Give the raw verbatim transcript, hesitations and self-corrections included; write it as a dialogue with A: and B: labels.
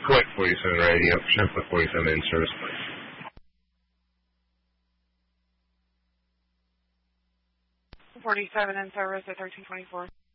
A: Quick forty-seven radio, Shempa forty-seven in service, please.
B: forty-seven in service at thirteen twenty-four.